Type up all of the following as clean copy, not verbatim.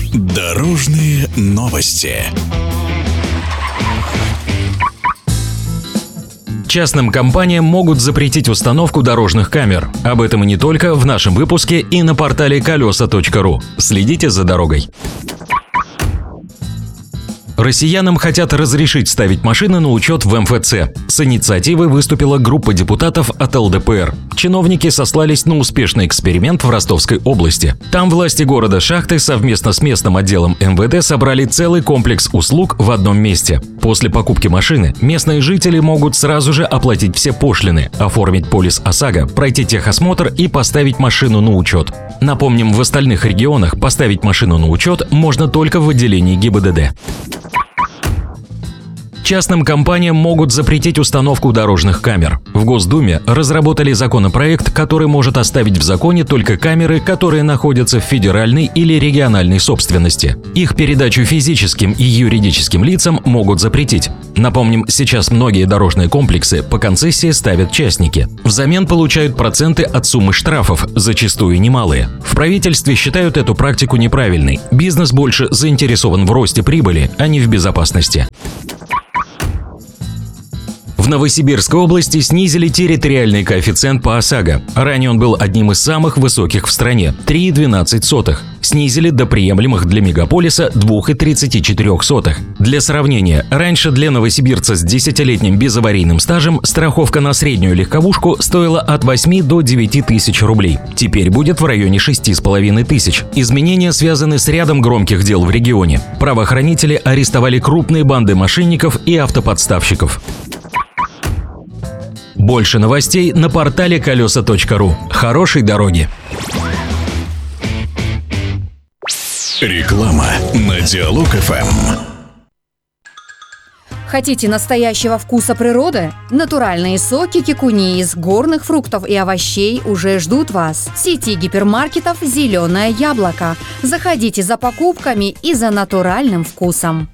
Дорожные новости. Частным компаниям могут запретить установку дорожных камер. Об этом и не только в нашем выпуске и на портале колеса.ру. Следите за дорогой. Россиянам хотят разрешить ставить машины на учет в МФЦ. С инициативой выступила группа депутатов от ЛДПР. Чиновники сослались на успешный эксперимент в Ростовской области. Там власти города Шахты совместно с местным отделом МВД собрали целый комплекс услуг в одном месте. После покупки машины местные жители могут сразу же оплатить все пошлины, оформить полис ОСАГО, пройти техосмотр и поставить машину на учет. Напомним, в остальных регионах поставить машину на учет можно только в отделении ГИБДД. Частным компаниям могут запретить установку дорожных камер. В Госдуме разработали законопроект, который может оставить в законе только камеры, которые находятся в федеральной или региональной собственности. Их передачу физическим и юридическим лицам могут запретить. Напомним, сейчас многие дорожные комплексы по концессии ставят частники. Взамен получают проценты от суммы штрафов, зачастую немалые. В правительстве считают эту практику неправильной. Бизнес больше заинтересован в росте прибыли, а не в безопасности. В Новосибирской области снизили территориальный коэффициент по ОСАГО. Ранее он был одним из самых высоких в стране – 3,12. Снизили до приемлемых для мегаполиса 2,34. Для сравнения, раньше для новосибирца с 10-летним безаварийным стажем страховка на среднюю легковушку стоила от 8 до 9 тысяч рублей. Теперь будет в районе 6,5 тысяч. Изменения связаны с рядом громких дел в регионе. Правоохранители арестовали крупные банды мошенников и автоподставщиков. Больше новостей на портале колеса.ру. Хорошей дороги! Реклама на Диалог ФМ. Хотите настоящего вкуса природы? Натуральные соки кикуни из горных фруктов и овощей уже ждут вас. В сети гипермаркетов «Зеленое яблоко». Заходите за покупками и за натуральным вкусом.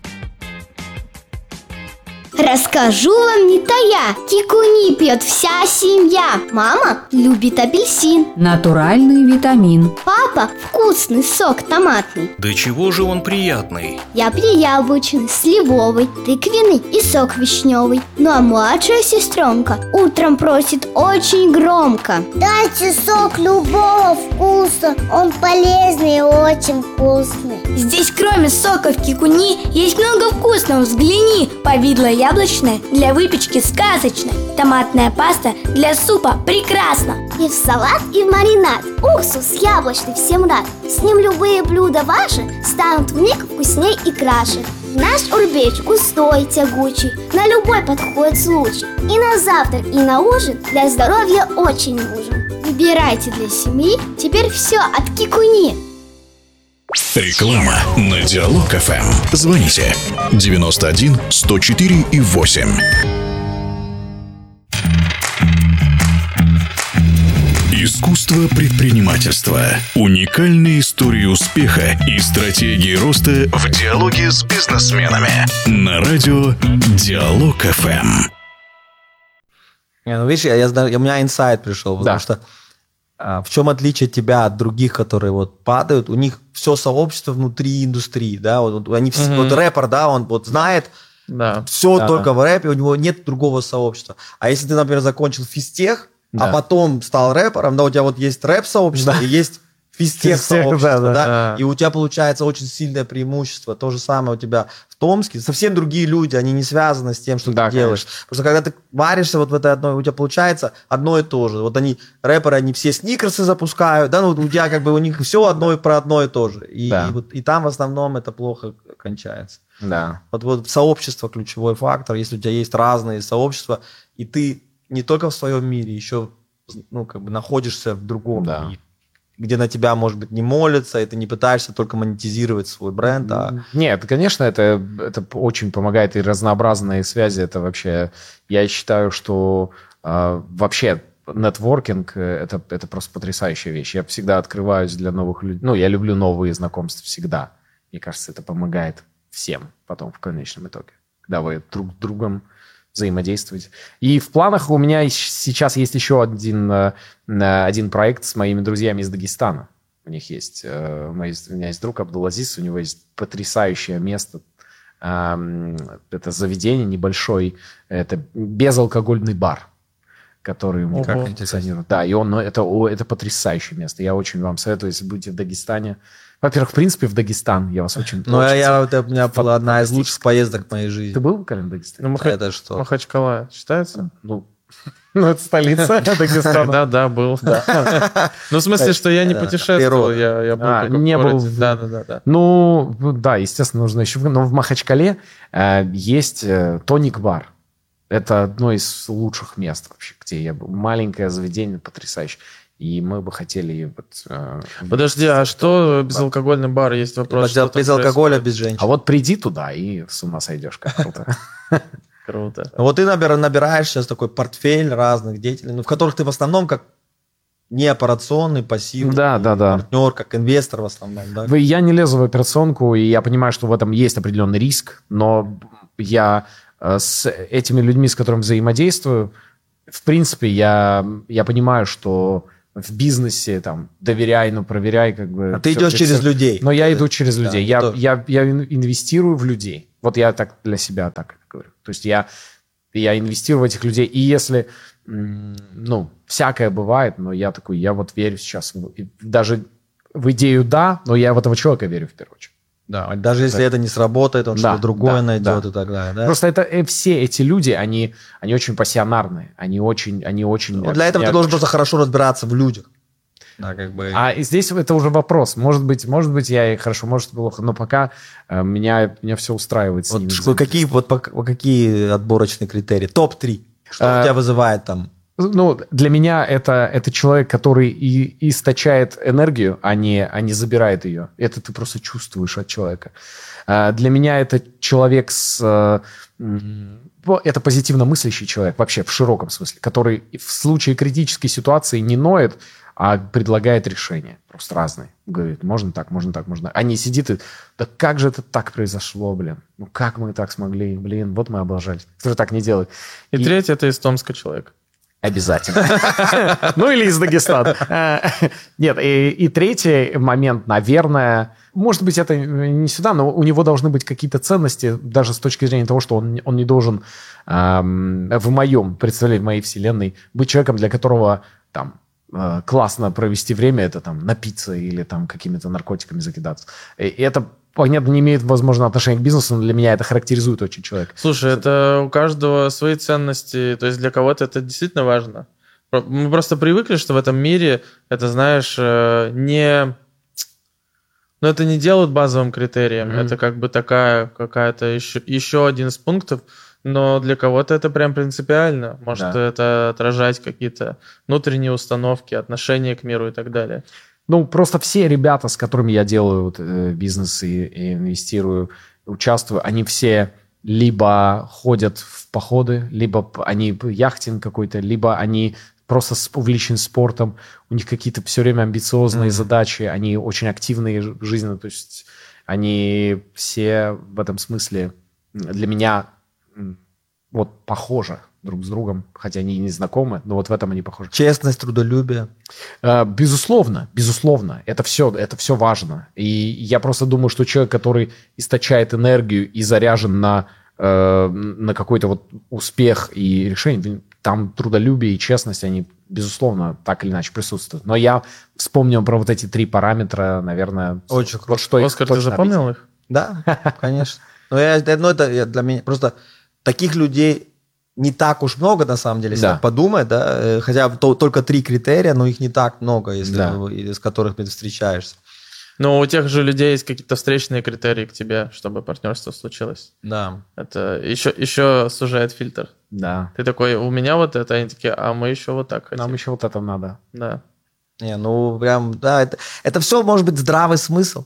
Расскажу вам не тая, кикуни пьет вся семья. Мама любит апельсин, Натуральный витамин. папа вкусный сок томатный. Да чего же он приятный? Я яблочный, сливовый, тыквенный и сок вишневый. Ну а младшая сестренка утром просит очень громко: дайте сок любого вкуса, он полезный и очень вкусный. Здесь кроме соков кикуни есть много вкусного. Взгляни, повидло яблочное для выпечки сказочно, томатная паста для супа прекрасно. И в салат, и в маринад. Уксус яблочный всем рад. С ним любые блюда ваши станут вмиг вкусней и краше. Наш урбеч густой, тягучий, на любой подходит случай. И на завтрак, и на ужин для здоровья очень нужен. Выбирайте для семьи теперь все от кикуни. Реклама на Диалог ФМ. Звоните 91 104 и 8. Искусство предпринимательства. Уникальные истории успеха и стратегии роста в диалоге с бизнесменами. На радио Диалог ФМ. Ну, видишь, у меня инсайт пришел, потому что в чем отличие тебя от других, которые вот падают? У них все сообщество внутри индустрии, да, вот они все, вот рэпер, да, он вот знает все только в рэпе, у него нет другого сообщества. А если ты, например, закончил физтех, а потом стал рэпером, да, у тебя вот есть рэп-сообщество и есть физтех-сообщество, и у тебя получается очень сильное преимущество. То же самое у тебя в Томске. Совсем другие люди, они не связаны с тем, что ты делаешь. Потому что когда ты варишься вот в этой одной, у тебя получается одно и то же. Вот они, рэперы, они все сникерсы запускают, да, ну у тебя как бы у них все про одно и то же. И там в основном это плохо кончается. Да. Вот сообщество ключевой фактор. Если у тебя есть разные сообщества, и ты не только в своем мире, еще находишься в другом, где на тебя, может быть, не молятся, и ты не пытаешься только монетизировать свой бренд. Нет, конечно, это очень помогает, и разнообразные связи, это вообще, я считаю, что вообще нетворкинг это просто потрясающая вещь. Я всегда открываюсь для новых людей, я люблю новые знакомства всегда. Мне кажется, это помогает всем потом в конечном итоге, когда вы друг с другом взаимодействовать. И в планах у меня сейчас есть еще один проект с моими друзьями из Дагестана. У них есть... У меня есть друг Абдулазиз, у него есть потрясающее место. Это заведение небольшой, это безалкогольный бар, который ему функционирует. Да, и это потрясающее место. Я очень вам советую, если будете в Дагестане. Во-первых, в принципе, в Дагестан я вас очень... У меня была одна из лучших поездок в моей жизни. Ты был, Карин, в Дагестане? Это что? Махачкала считается? Ну, это столица Дагестана. Да, был. Ну, в смысле, что я не путешествовал, я был только в городе. Да. Ну, да, естественно, нужно еще... Но в Махачкале есть тоник-бар. Это одно из лучших мест вообще, где я был. Маленькое заведение, потрясающее. И мы бы хотели... Подожди, а что безалкогольный бар? Есть вопрос. Без алкоголя, без женщин. А вот приди туда и с ума сойдешь, как круто. Круто. Вот ты набираешь сейчас такой портфель разных деятелей, в которых ты в основном как не операционный, пассивный партнер, как инвестор в основном. Да? Я не лезу в операционку, и я понимаю, что в этом есть определенный риск, но я с этими людьми, с которыми взаимодействую, в принципе, я понимаю, что в бизнесе там доверяй, но проверяй, как бы. А ты идешь через людей. Но я иду через людей. Я инвестирую в людей. Вот я так для себя так говорю. То есть я инвестирую в этих людей. И если, всякое бывает, но я такой, я вот верю сейчас. Даже в идею но я в этого человека верю в первую очередь. Да, даже если это не сработает, он что-то другое найдет и так далее. Да? Просто все эти люди, они очень пассионарные, они очень. Для этого ты должен просто хорошо разбираться в людях. Да, как бы. А здесь это уже вопрос. Может быть, я и хорошо, может плохо, но пока меня все устраивает с ними. Какие отборочные критерии? Топ-3. Что у тебя вызывает там? Для меня это человек, который и источает энергию, а не забирает ее. Это ты просто чувствуешь от человека. Для меня это человек это позитивно мыслящий человек, вообще в широком смысле, который в случае критической ситуации не ноет, а предлагает решения. Просто разные. Говорит, можно так, можно. А не сидит и, да как же это так произошло, блин? Ну как мы так смогли? Блин, вот мы облажались. Кто же так не делает? И третий, это из Томска человек. Обязательно. Или из Дагестана. Нет, и третий момент, наверное, может быть, это не сюда, но у него должны быть какие-то ценности, даже с точки зрения того, что он не должен в моем представлении, в моей вселенной, быть человеком, для которого там классно провести время, это там напиться или там какими-то наркотиками закидаться. И это, понятно, не имеет, возможно, отношения к бизнесу, но для меня это характеризует очень человека. Слушай, это у каждого свои ценности, то есть для кого-то это действительно важно. Мы просто привыкли, что в этом мире это, знаешь, это не делают базовым критерием, это как бы такая какая-то еще один из пунктов, но для кого-то это прям принципиально. Может это отражать какие-то внутренние установки, отношения к миру и так далее. Просто все ребята, с которыми я делаю бизнес и инвестирую, участвую, они все либо ходят в походы, либо они яхтинг какой-то, либо они просто увлечены спортом, у них какие-то все время амбициозные задачи, они очень активные жизненно, то есть они все в этом смысле для меня похожи друг с другом, хотя они и не знакомы, но вот в этом они похожи. Честность, трудолюбие. Безусловно. Это все важно. И я просто думаю, что человек, который источает энергию и заряжен на какой-то успех и решение, там трудолюбие и честность, они, безусловно, так или иначе присутствуют. Но я вспомнил про вот эти 3 параметра, наверное. Очень круто. Оскар, ты запомнил их? Да, конечно. Это для меня просто таких людей не так уж много, на самом деле, если так подумать, да, хотя только 3 критерия, но их не так много, из которых ты встречаешься. Но у тех же людей есть какие-то встречные критерии к тебе, чтобы партнерство случилось. Да. Это еще сужает фильтр. Да. Ты такой, у меня вот это, они такие, а мы еще вот так хотим. Нам еще вот это надо. Да. Это все может быть здравый смысл.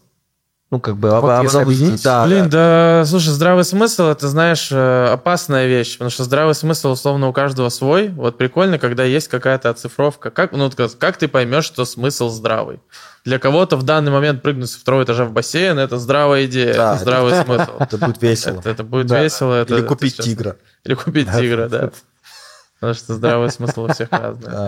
Слушай, здравый смысл, это, знаешь, опасная вещь, потому что здравый смысл, условно, у каждого свой. Вот прикольно, когда есть какая-то оцифровка. Как ты поймешь, что смысл здравый? Для кого-то в данный момент прыгнуть со 2-го этажа в бассейн – это здравая идея, здравый смысл. Это будет весело. Это будет весело. Или купить тигра. Или купить тигра, да. Потому что здравый смысл у всех разный.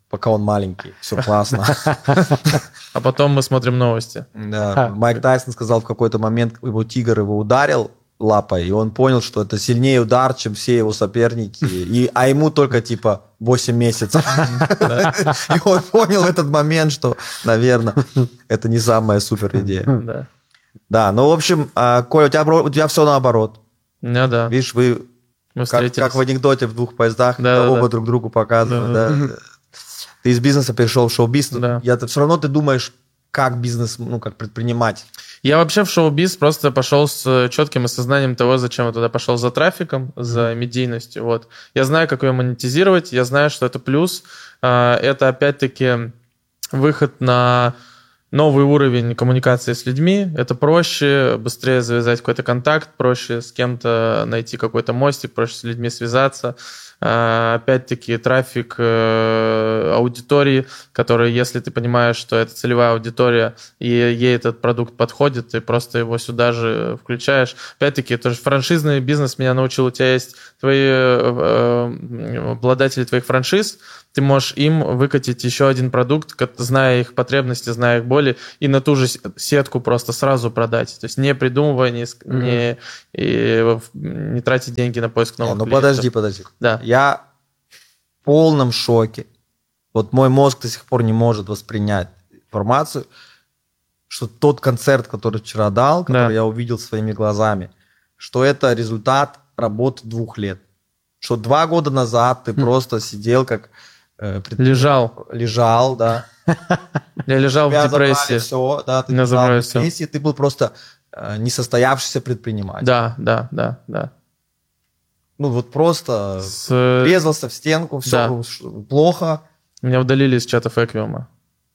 пока он маленький, все классно. А потом мы смотрим новости. Да, Майк Тайсон сказал в какой-то момент, тигр его ударил лапой, и он понял, что это сильнее удар, чем все его соперники, а ему только 8 месяцев. И он понял в этот момент, что, наверное, это не самая супер идея. Да, ну, в общем, Коля, у тебя все наоборот. Да. Видишь, вы как в анекдоте в 2 поездах, оба друг другу показывают. Ты из бизнеса перешел в шоу-бизнес. Все равно ты думаешь, как бизнес, как предприниматель. Я вообще в шоу-биз просто пошел с четким осознанием того, зачем я туда пошел: за трафиком, за медийностью. Вот. Я знаю, как ее монетизировать, я знаю, что это плюс. Это, опять-таки, выход на новый уровень коммуникации с людьми. Это проще, быстрее завязать какой-то контакт, проще с кем-то найти какой-то мостик, проще с людьми связаться. Опять-таки, трафик аудитории, который, если ты понимаешь, что это целевая аудитория, и ей этот продукт подходит, ты просто его сюда же включаешь. Опять-таки, тоже франшизный бизнес меня научил. У тебя есть твои обладатели твоих франшиз, ты можешь им выкатить еще один продукт, зная их потребности, зная их боли, и на ту же сетку просто сразу продать. То есть не придумывая, не тратить деньги на поиск новых клиентов. Подожди. Да. Я в полном шоке. Вот мой мозг до сих пор не может воспринять информацию, что тот концерт, который вчера дал, который я увидел своими глазами, что это результат работы 2 лет. Что 2 года назад ты просто сидел как... Лежал, да. Я лежал в депрессии. Все, да, ты лежал в депрессии, ты был просто несостоявшийся предприниматель. Да. Ну вот просто врезался в стенку, все плохо. Меня удалили из чатов Эквиума.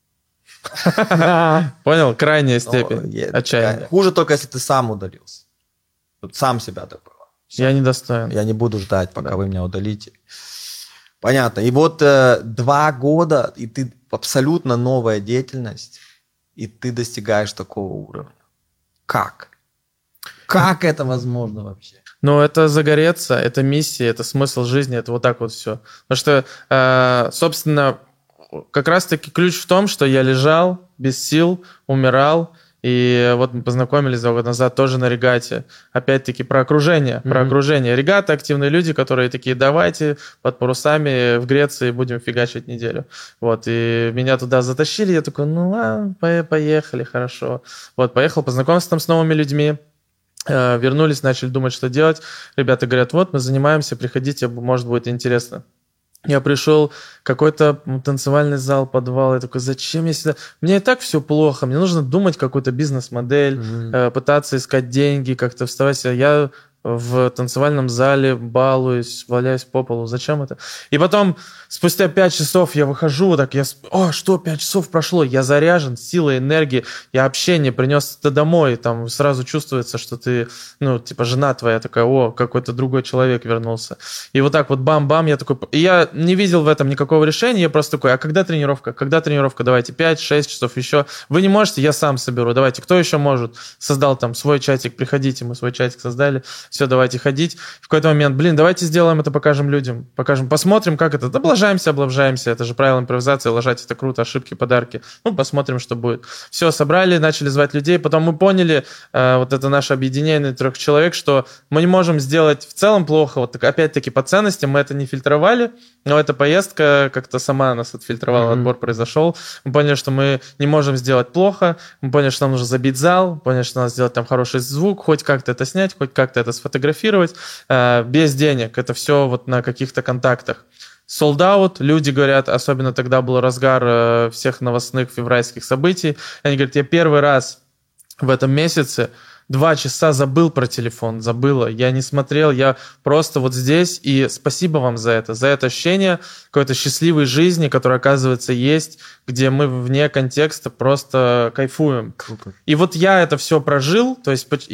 Понял? Крайняя степень отчаяния. Хуже только, если ты сам удалился. Сам себя такой. Я недостоин. Я не буду ждать, пока вы меня удалите. Понятно. И вот 2 года, и ты абсолютно новая деятельность, и ты достигаешь такого уровня. Как? Как это возможно вообще? Ну, это загореться, это миссия, это смысл жизни, это вот так вот все. Потому что, собственно, как раз-таки ключ в том, что я лежал без сил, умирал, и вот мы познакомились 2 года назад тоже на регате. Опять-таки про окружение. Про окружение. Регата — активные люди, которые такие: давайте под парусами в Греции будем фигачить неделю. Вот. И меня туда затащили. Я такой: ну ладно, поехали, хорошо. Вот, поехал, познакомился там с новыми людьми. Вернулись, начали думать, что делать. Ребята говорят: вот, мы занимаемся, приходите, может, будет интересно. Я пришел, какой-то танцевальный зал, подвал. Я такой: зачем я сюда? Мне и так все плохо. Мне нужно думать какую-то бизнес-модель, пытаться искать деньги, как-то вставать. Я в танцевальном зале балуюсь, валяюсь по полу. Зачем это? И потом, спустя 5 часов я выхожу, так что 5 часов прошло? Я заряжен силой, энергией. Я общение принес это домой. Там сразу чувствуется, что ты, жена твоя такая: какой-то другой человек вернулся. И вот так вот бам-бам, я такой... И я не видел в этом никакого решения. Я просто такой: а когда тренировка? Когда тренировка? Давайте 5-6 часов еще. Вы не можете? Я сам соберу. Давайте. Кто еще может? Создал там свой чатик. Приходите, мы свой чатик создали. Все, давайте ходить. В какой-то момент: давайте сделаем это, покажем людям. Посмотрим, как это. Облажаемся. Это же правило импровизации. Лажать — это круто. Ошибки, подарки. Посмотрим, что будет. Все, собрали, начали звать людей. Потом мы поняли, вот это наше объединение 3 человек, что мы не можем сделать в целом плохо. Вот опять-таки по ценностям мы это не фильтровали. Но эта поездка как-то сама нас отфильтровала. Отбор произошел. Мы поняли, что мы не можем сделать плохо. Мы поняли, что нам нужно забить зал. Поняли, что надо сделать там хороший звук. Хоть как-то это снять, хоть как-то это сфотографировать. Без денег. Это все вот на каких-то контактах. Sold out, люди говорят, особенно тогда был разгар всех новостных февральских событий. Они говорят: я первый раз в этом месяце 2 часа забыл про телефон, забыла. Я не смотрел, я просто вот здесь. И спасибо вам за это ощущение какой-то счастливой жизни, которая, оказывается, есть, где мы вне контекста просто кайфуем. Круто. И вот я это все прожил, то есть и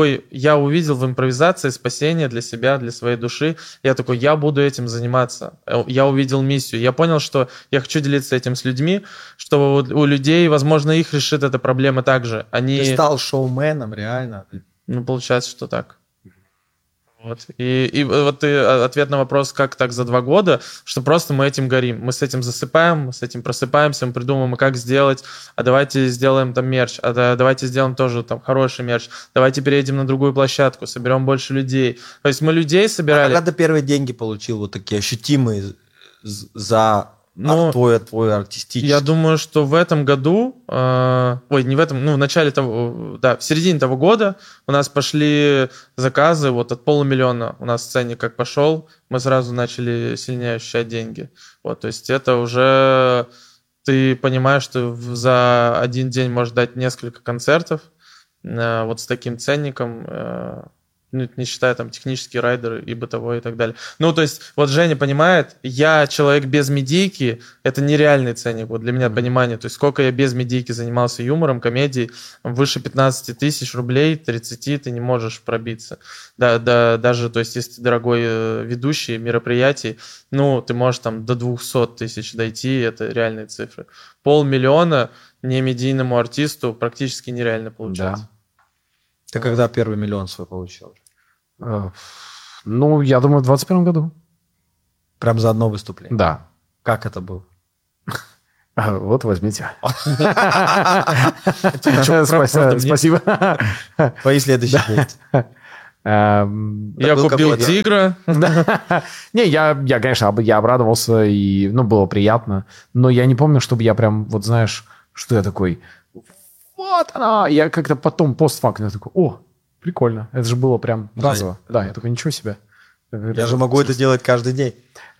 я увидел в импровизации спасение для себя, для своей души. Я такой: я буду этим заниматься. Я увидел миссию. Я понял, что я хочу делиться этим с людьми, что у людей, возможно, их решит эта проблема также. Ты стал шоуменом, реально. Получается, что так. Вот. И вот ты, ответ на вопрос, как так за 2 года, что просто мы этим горим. Мы с этим засыпаем, мы с этим просыпаемся, мы придумываем, как сделать, а давайте сделаем там мерч, а давайте сделаем тоже там хороший мерч, давайте переедем на другую площадку, соберем больше людей. То есть мы людей собирали... А когда ты первые деньги получил, вот такие ощутимые за... твой артистический. Я думаю, что в этом году, в начале того, в середине того года у нас пошли заказы вот от 500 000 у нас ценник как пошел, мы сразу начали сильнее ощущать деньги. Вот, то есть это уже ты понимаешь, что за один день можешь дать несколько концертов вот с таким ценником, не считая там технические райдеры и бытовой и так далее. Ну, то есть, вот Женя понимает, я человек без медийки, это нереальный ценник, вот для меня понимание. То есть, сколько я без медийки занимался юмором, комедией, выше 15 000 рублей, 30 ты не можешь пробиться. Да, даже, то есть, если ты дорогой ведущий мероприятий, ну, ты можешь там до 200 000 дойти, это реальные цифры. 500 000 немедийному артисту практически нереально получать. Да. Ты когда первый миллион свой получил? Ну, я думаю, в 2021 году. Прям за одно выступление? Да. Как это было? Вот, возьмите. Спасибо. Твои следующие действия. Я купил тигра. Не, я, конечно, я обрадовался, и, было приятно. Но я не помню, чтобы я прям, вот знаешь, что я такой... Вот она! Я как-то потом постфактум такой, прикольно. Это же было прям разово. Да, я такой, ничего себе. Я же могу это делать каждый день.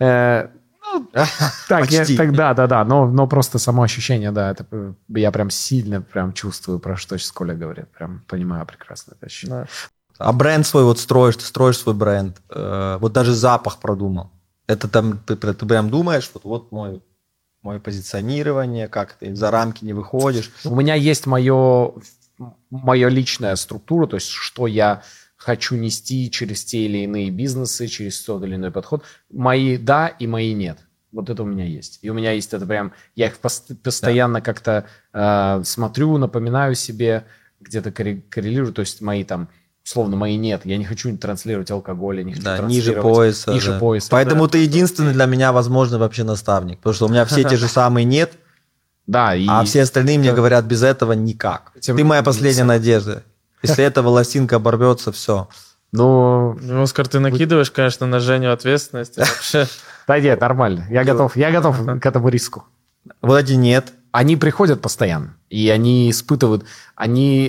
Да. Но просто само ощущение, да, это я прям сильно прям чувствую, про что сейчас Коля говорит. Прям понимаю прекрасно это ощущение. А бренд свой вот строишь, ты строишь свой бренд. Вот даже запах продумал. Это там, ты прям думаешь, вот мое позиционирование, как ты за рамки не выходишь. У меня есть моя личная структура, то есть что я хочу нести через те или иные бизнесы, через тот или иной подход. Мои да и мои нет. Вот это у меня есть. И у меня есть это прям... Я их постоянно как-то смотрю, напоминаю себе, где-то коррелирую. То есть мои там... Условно, мои нет. Я не хочу транслировать алкоголь, я не хочу транслировать... Ниже пояса. Поэтому ты единственный для меня, возможно, вообще наставник. Потому что у меня все те же самые нет, а все остальные мне говорят, без этого никак. Ты моя последняя надежда. Если эта волосинка оборвется, все. Ну, Оскар, ты накидываешь, конечно, на Женю ответственность. Да нет, нормально. Я готов к этому риску. Вот эти нет. Они приходят постоянно, и они испытывают... У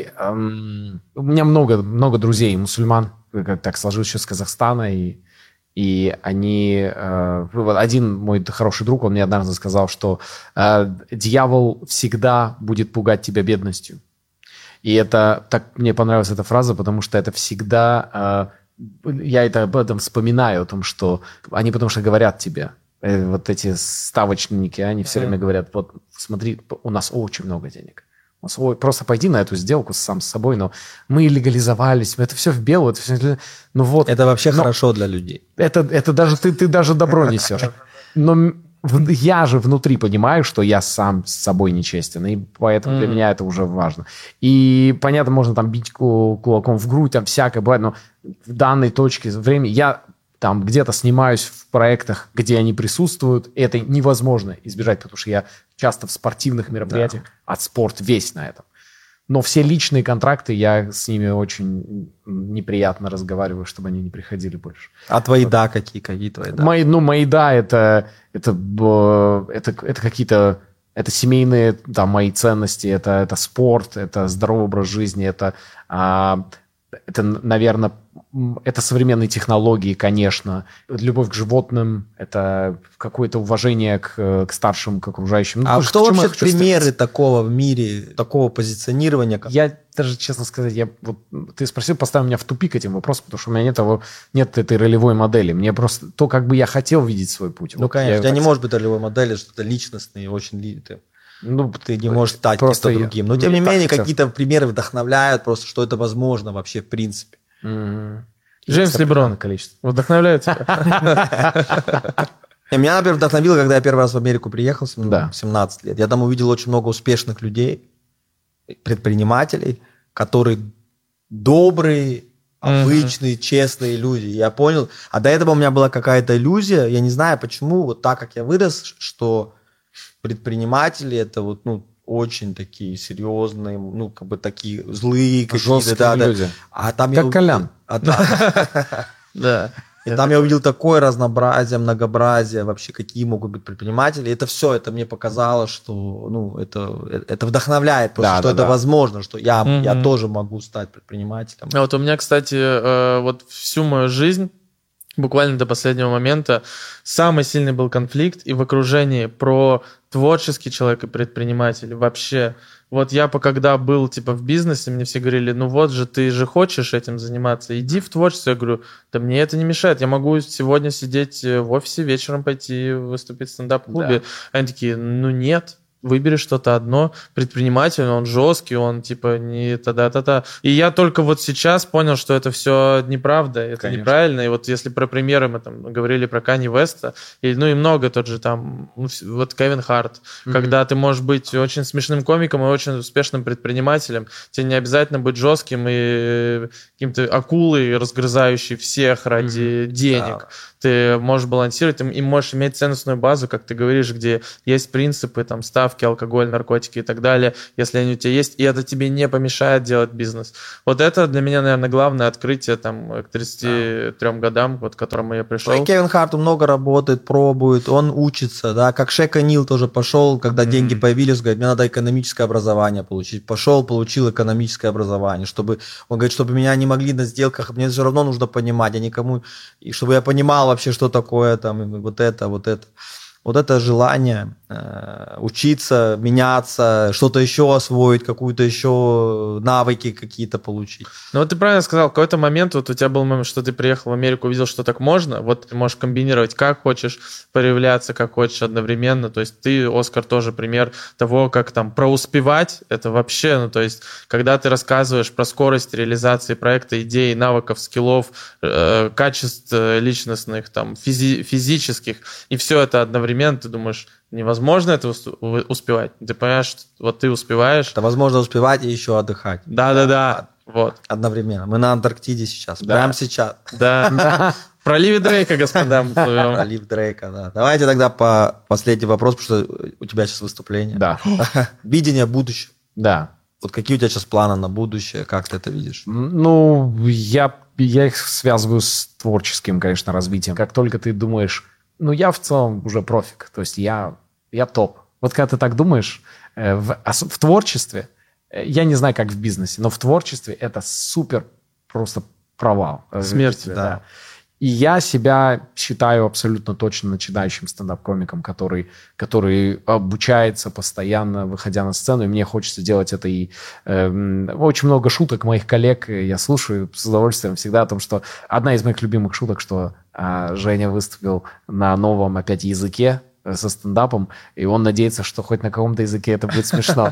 меня много друзей мусульман, как так сложилось еще с Казахстана, и они... Один мой хороший друг, он мне однажды сказал, что дьявол всегда будет пугать тебя бедностью. И это так мне понравилась эта фраза, потому что это всегда... Я это об этом вспоминаю, о том, что они потому что говорят тебе. Вот эти ставочники, они все время говорят, вот смотри, у нас очень много денег. Просто пойди на эту сделку сам с собой, но мы легализовались, это все в белую. Это вообще хорошо для людей. Это даже ты даже добро несешь. Но я же внутри понимаю, что я сам с собой нечестен, и поэтому для меня это уже важно. И, понятно, можно там бить кулаком в грудь, там всякое бывает, но в данной точке времени я там где-то снимаюсь в проектах, где они присутствуют, и это невозможно избежать, потому что я часто в спортивных мероприятиях, а спорт весь на этом. Но все личные контракты, я с ними очень неприятно разговариваю, чтобы они не приходили больше. А твои да какие твои да? Мои да, это какие-то... Это семейные там, мои ценности, это спорт, это здоровый образ жизни, это, наверное, это современные технологии, конечно, любовь к животным, это какое-то уважение к старшим, к окружающим. А что вообще примеры такого в мире, такого позиционирования? Я даже, честно сказать, ты спросил, поставил меня в тупик этим вопросом, потому что у меня нет этой ролевой модели. Мне просто то, как бы я хотел видеть свой путь. Ну, конечно, у тебя не может быть ролевой модели, что-то личностное, очень... ты не можешь стать просто другим. Но, тем не менее, какие-то примеры вдохновляют просто, что это возможно вообще в принципе. Джеймс Леброн количество. Вдохновляет тебя? Меня, например, вдохновило, когда я первый раз в Америку приехал, 17 лет. Я там увидел очень много успешных людей, предпринимателей, которые добрые, обычные, честные люди. Я понял. А до этого у меня была какая-то иллюзия, я не знаю почему, вот так как я вырос, что предприниматели это вот, очень такие серьезные, как бы такие злые, жесткие люди. А там как Колян. Да. И там я увидел такое разнообразие, многообразие, вообще какие могут быть предприниматели. Это все, это мне показало, что это вдохновляет, просто, что это возможно, что я тоже могу стать предпринимателем. Вот у меня, кстати, вот всю мою жизнь, буквально до последнего момента, самый сильный был конфликт и в окружении про творческий человек и предприниматель вообще. Вот я когда был в бизнесе, мне все говорили, вот же, ты же хочешь этим заниматься, иди в творчество. Я говорю, да мне это не мешает, я могу сегодня сидеть в офисе, вечером пойти выступить в стендап-клубе. Да. Они такие, нет. Выбери что-то одно. Предприниматель, он жесткий, он не та-да-та-та. И я только вот сейчас понял, что это все неправда, это Конечно. Неправильно. И вот если про примеры мы говорили про Канье Уэста, и много тот же вот Кевин Харт, когда ты можешь быть очень смешным комиком и очень успешным предпринимателем, тебе не обязательно быть жестким и каким-то акулой, разгрызающей всех ради денег. Да. Ты можешь балансировать и можешь иметь ценностную базу, как ты говоришь, где есть принципы, ставки, алкоголь, наркотики и так далее, если они у тебя есть, и это тебе не помешает делать бизнес. Вот это для меня, наверное, главное открытие к 33 годам, к которому я пришел. И Кевин Харт много работает, пробует, он учится, да, как Шек О'Нил тоже пошел, когда деньги появились, говорит, мне надо экономическое образование получить. Пошел, получил экономическое образование, он говорит, чтобы меня не могли на сделках, мне все равно нужно понимать, я никому, и чтобы я понимал вообще, что такое вот это. Вот это желание учиться, меняться, что-то еще освоить, какую-то еще навыки какие-то получить. Вот ты правильно сказал, в какой-то момент вот у тебя был момент, что ты приехал в Америку, увидел, что так можно, вот ты можешь комбинировать, как хочешь, проявляться, как хочешь одновременно, то есть ты, Оскар, тоже пример того, как проуспевать, это вообще, то есть когда ты рассказываешь про скорость реализации проекта, идей, навыков, скиллов, качеств личностных, физических, и все это одновременно, ты думаешь, невозможно это успевать. Ты понимаешь, что вот ты успеваешь. Это возможно успевать и еще отдыхать. Да. Вот. Одновременно. Мы на Антарктиде сейчас. Да. Прямо сейчас. Да. Про Ливи Дрейка, господа, мы плывем. Про Ливи Дрейка, да. Давайте тогда последний вопрос, потому что у тебя сейчас выступление. Да. Видение будущего. Да. Вот какие у тебя сейчас планы на будущее? Как ты это видишь? Я их связываю с творческим, конечно, развитием. Как только ты думаешь, я в целом уже профик, то есть я топ. Вот когда ты так думаешь, в творчестве, я не знаю, как в бизнесе, но в творчестве это супер просто провал. Смерть, да. И я себя считаю абсолютно точно начинающим стендап-комиком, который обучается постоянно, выходя на сцену, и мне хочется делать это. И очень много шуток моих коллег я слушаю с удовольствием всегда о том, что одна из моих любимых шуток, что Женя выступил на новом опять языке со стендапом, и он надеется, что хоть на каком-то языке это будет смешно.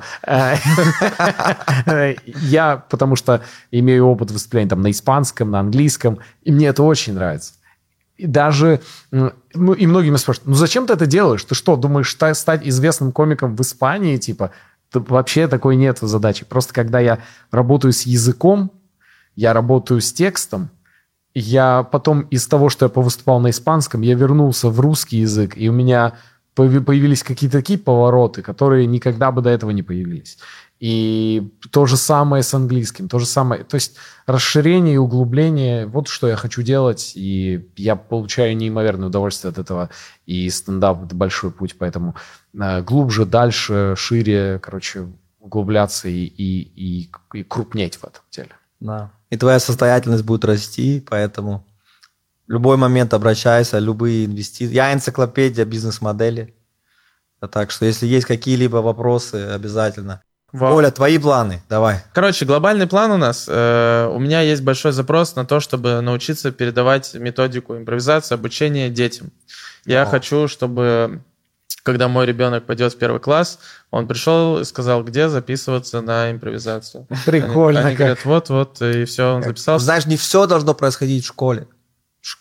Я, потому что имею опыт выступлений на испанском, на английском, и мне это очень нравится. И даже, и многие меня спрашивают, зачем ты это делаешь? Ты что, думаешь стать известным комиком в Испании? Вообще такой нет задачи. Просто когда я работаю с языком, я работаю с текстом, я потом из того, что я повыступал на испанском, я вернулся в русский язык, и у меня появились какие-то такие повороты, которые никогда бы до этого не появились. И то же самое с английским, то же самое. То есть расширение и углубление, вот что я хочу делать, и я получаю неимоверное удовольствие от этого. И стендап – это большой путь, поэтому глубже, дальше, шире, углубляться и крупнеть в этом деле. Да. И твоя состоятельность будет расти, поэтому в любой момент обращайся, любые инвестиции. Я энциклопедия бизнес-модели. Так что, если есть какие-либо вопросы, обязательно. Оля, твои планы, давай. Глобальный план у нас. У меня есть большой запрос на то, чтобы научиться передавать методику импровизации, обучения детям. Я хочу, чтобы... Когда мой ребенок пойдет в 1 класс, он пришел и сказал, где записываться на импровизацию. Прикольно. Они говорят, вот, и все, он записался. Знаешь, не все должно происходить в школе. В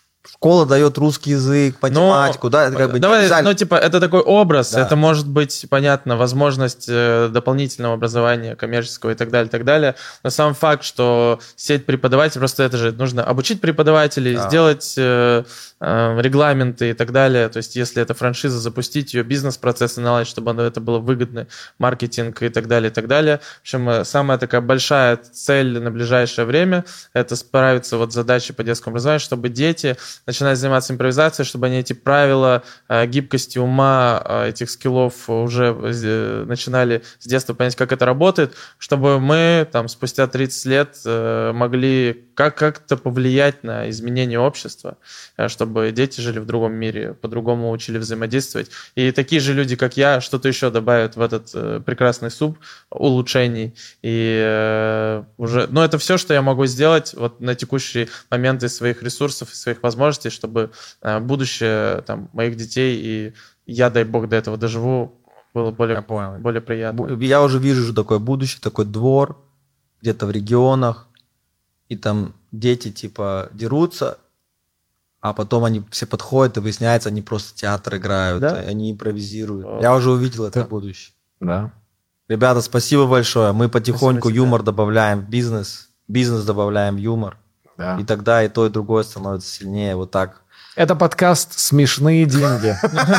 Школа дает русский язык, математику, да? Это как бы давай, это такой образ, да. Это может быть, понятно, возможность дополнительного образования, коммерческого и так далее. Но сам факт, что сеть преподавателей, просто это же нужно обучить преподавателей, сделать регламенты и так далее. То есть, если это франшиза, запустить ее, бизнес-процессы наладить, чтобы это было выгодно, маркетинг и так далее, и так далее. В общем, самая такая большая цель на ближайшее время – это справиться вот с задачей по детскому образованию, чтобы дети начинали заниматься импровизацией, чтобы они эти правила гибкости ума, этих скиллов уже начинали с детства понять, как это работает, чтобы мы там спустя 30 лет могли как-то повлиять на изменение общества, чтобы дети жили в другом мире, по-другому учили взаимодействовать. И такие же люди, как я, что-то еще добавят в этот прекрасный суп улучшений. И уже, это все, что я могу сделать вот на текущий момент из своих ресурсов, из своих возможностей, чтобы будущее там, моих детей, и я, дай бог, до этого доживу, было более приятно. Я уже вижу такое будущее, такой двор где-то в регионах, и там дети типа дерутся, а потом они все подходят, и выясняется, они просто театр играют, да? Они импровизируют. Я уже увидел это будущее. Да. Ребята, спасибо большое. Мы потихоньку юмор добавляем в бизнес добавляем в юмор. Да. И тогда и то, и другое становится сильнее. Вот так. Это подкаст «Смешные деньги».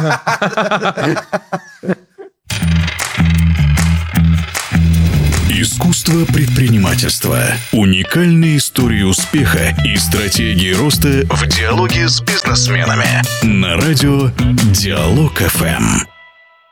Искусство предпринимательства. Уникальные истории успеха и стратегии роста в диалоге с бизнесменами. На радио Диалог ФМ.